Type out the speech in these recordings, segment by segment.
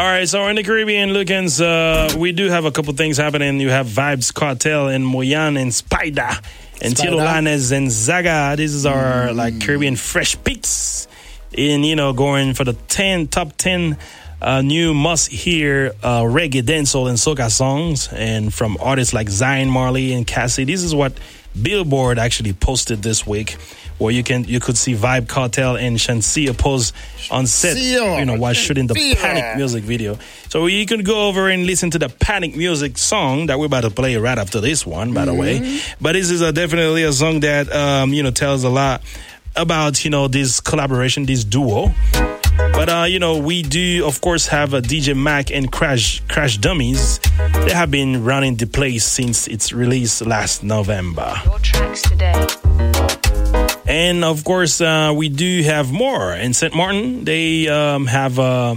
All right, so in the Caribbean, Lucans, we do have a couple things happening. You have Vibes Cartel and Moyan and Spider and Tito Lanes and Zaga. This is our Caribbean fresh beats in, going for the top 10 new must-hear reggae, dancehall, and soca songs, and from artists like Zion, Marley, and Cassie. This is what Billboard actually posted this week, where you could see Vibe Cartel and Shansia pose on set, while shooting the Panic music video. So you can go over and listen to the Panic music song that we're about to play right after this one, by the way. But this is definitely a song that tells a lot about this collaboration, this duo. But, we do, of course, have a DJ Mac and Crash Dummies. They have been running the place since its release last November. Your tracks today. And, of course, we do have more. In St. Martin, they have,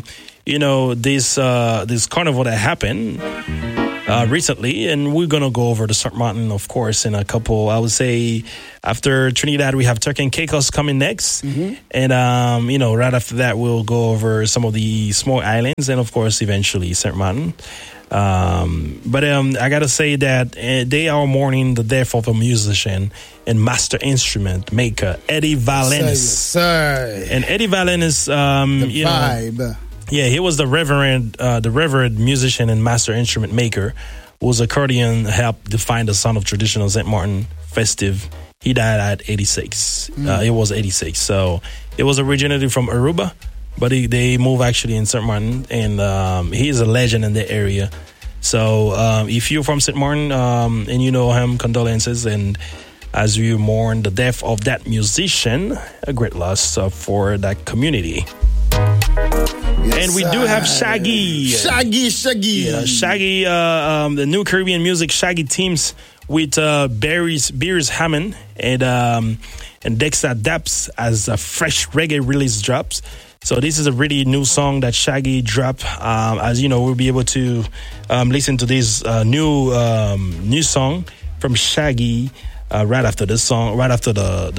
this carnival that happened recently. And we're going to go over to St. Martin, of course, in a couple, I would say, after Trinidad, we have Turk and Caicos coming next. And, right after that, we'll go over some of the small islands and, of course, eventually St. Martin. But I got to say that they are mourning the death of a musician and master instrument maker, Eddie Valenis. And Eddie Valenis, vibe. Yeah, he was the reverend musician and master instrument maker whose accordion helped define the sound of traditional St. Martin festive. He died at 86. It was 86. So it was originally from Aruba, but they moved actually in St. Martin, and he is a legend in the area. So if you're from St. Martin and you know him, condolences. And as we mourn the death of that musician, a great loss for that community. Yes, and we do have Shaggy. Shaggy. Yeah, Shaggy, the new Caribbean music Shaggy teams with Beers Hammond and Dexter Daps as a fresh reggae release drops. So this is a really new song that Shaggy dropped. As you know, we'll be able to listen to this new song from Shaggy right after this song, right after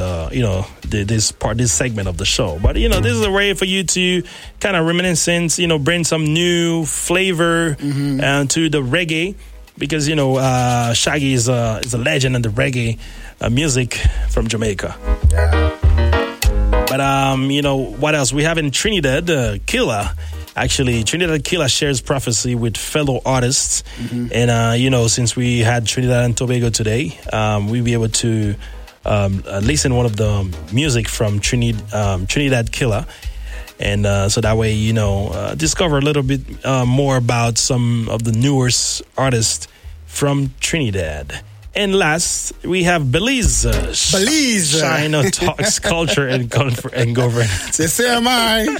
this segment of the show. But this is a way for you to kind of reminiscence, bring some new flavor to the reggae, because Shaggy is a legend in the reggae music from Jamaica. But what else we have in Trinidad? Killa. Actually, Trinidad Killa shares prophecy with fellow artists. And, since we had Trinidad and Tobago today, we'll be able to listen one of the music from Trinidad Killa. And so that way, discover a little bit more about some of the newest artists from Trinidad. And last, we have Belize. Shine talks culture and governance. They say am I.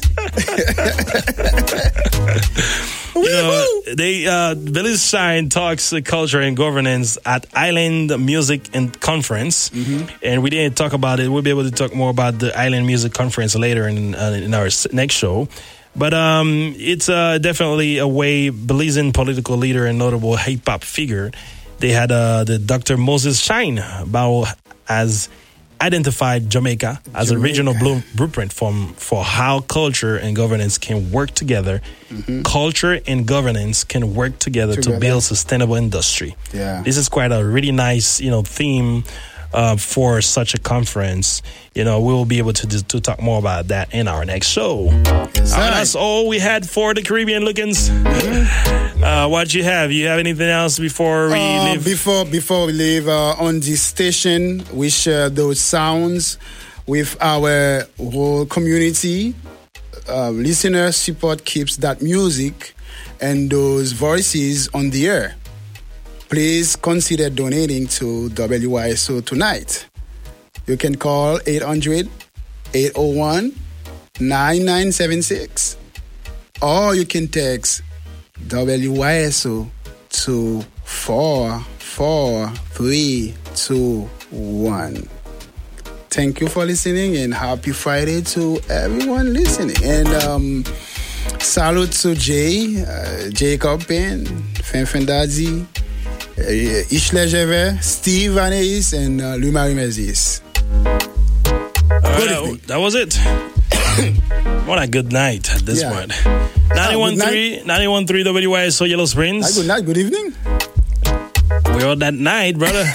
Belize Shine talks Culture and Governance at Island Music and Conference. And we didn't talk about it. We'll be able to talk more about the Island Music Conference later in our next show. But it's definitely a way Belizean political leader and notable hip-hop figure. They had the Dr. Moses Shine Bao as identified Jamaica as a regional blueprint for how culture and governance can work together. Culture and governance can work together to build sustainable industry. This is quite a really nice theme for such a conference. We will be able to talk more about that in our next show. That's all we had for the Caribbean Lookins. What you have? You have anything else before we leave? Before we leave, on this station, we share those sounds with our whole community. Listeners support keeps that music and those voices on the air. Please consider donating to WYSO tonight. You can call 800-801-9976, or you can text WYSO to 44321. Thank you for listening, and happy Friday to everyone listening. And salute to Jacob Payne, Fenfendazi, Ishle Jeve, Steve Anais, and Luma Mezis. That was it. What a good night at this point. 91.3 WYSO Yellow Springs. Good night, good evening. We're on that night, brother.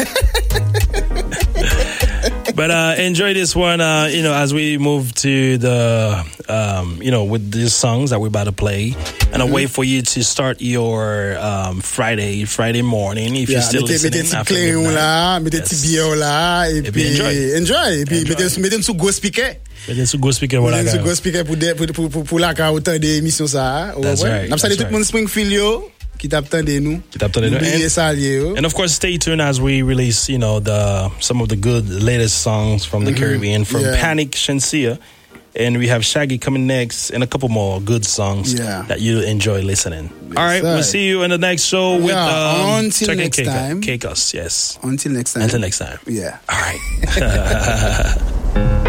But enjoy this one, as we move to the, with these songs that we're about to play. And a way for you to start your Friday morning if you're still listening. After midnight. Et puis enjoy. Et puis mettez sous go speaker. Mettez sous go speaker, voilà. Mettez sous go speaker pour la autant d'émissions ça. That's right. N'a pas tout le monde Springfield yo. Qui t'attendait nous. And of course, stay tuned as we release, some of the good latest songs from the Caribbean, from Panic, Shensia, and we have Shaggy coming next, and a couple more good songs that you'll enjoy listening. Yes, all right, we'll see you in the next show with until next time. Cake Us, yes. Until next time. Until next time. Yeah. All right.